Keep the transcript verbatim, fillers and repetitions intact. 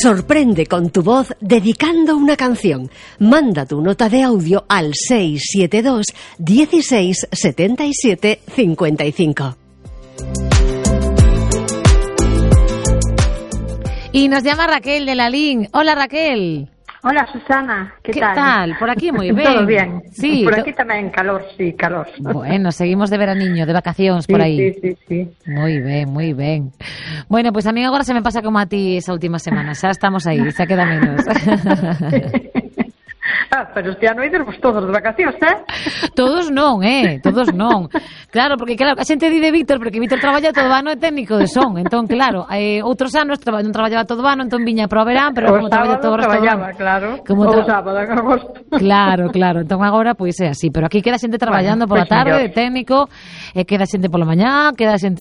Sorprende con tu voz dedicando una canción. Manda tu nota de audio al seis siete dos, dieciséis, setenta y siete, cincuenta y cinco. Y nos llama Raquel de Lalín. Hola, Raquel. Hola, Susana, ¿qué, ¿Qué tal? tal? Por aquí muy bien. Todo bien. Sí. Por aquí tamén calor, sí, calor. Bueno, seguimos de veraniño, de vacacións sí, por aí. Sí, sí, sí. Moi ben, moi ben. Bueno, pues a mí agora se me pasa como a ti esa última semana. Xa estamos aí, xa queda menos. Ah, pero este ano ídemos todos de vacacións, eh? Todos non, eh? Todos non. Claro, porque claro, a xente di de Víctor, porque Víctor traballa todo o ano de técnico de son. Entón, claro, eh, outros anos traba, non traballaba todo o ano, entón viña para o verán, pero o como traballa todo o resto do traballaba, ano. claro. Como o tra... sábado, en agosto. Claro, claro. Entón agora, pois é así. Pero aquí queda xente traballando Bueno, pola pues tarde, mellor. de técnico, e queda xente pola mañá, queda xente